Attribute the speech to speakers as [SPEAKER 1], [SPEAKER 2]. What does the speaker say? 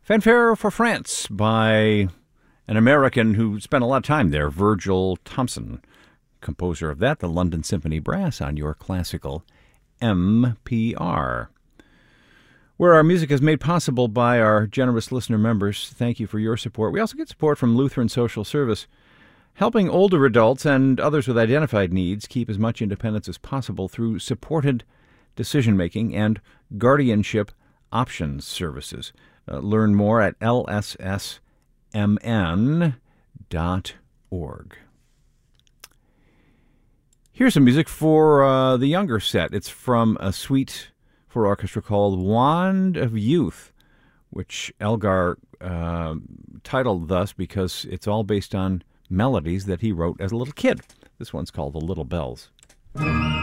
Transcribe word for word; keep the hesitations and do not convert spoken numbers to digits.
[SPEAKER 1] Fanfare for France by an American who spent a lot of time there, Virgil Thomson, composer of that, the London Symphony Brass, on your classical N P R, where our music is made possible by our generous listener members. Thank you for your support. We also get support from Lutheran Social Service, helping older adults and others with identified needs keep as much independence as possible through supported decision-making and guardianship options services. Uh, learn more at L S S M N dot org. Here's some music for uh, the younger set. It's from a suite for orchestra called Wand of Youth, which Elgar uh, titled thus because it's all based on melodies that he wrote as a little kid. This one's called The Little Bells.